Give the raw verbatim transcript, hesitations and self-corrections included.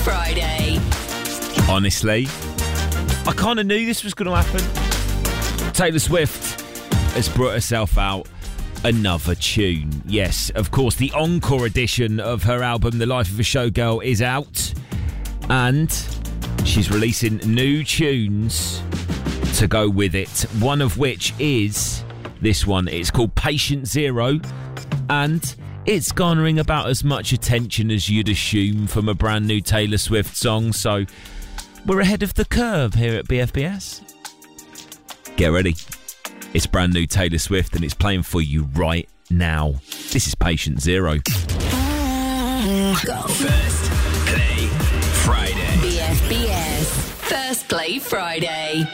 Friday. Honestly, I kind of knew this was going to happen. Taylor Swift has brought herself out another tune. Yes, of course, the encore edition of her album, The Life of a Showgirl, is out. And she's releasing new tunes to go with it. One of which is this one. It's called Patient Zero. And it's garnering about as much attention as you'd assume from a brand new Taylor Swift song. So we're ahead of the curve here at B F B S. Get ready. It's brand new Taylor Swift and it's playing for you right now. This is Patient Zero. Go. First Play Friday. B F B S. First Play Friday.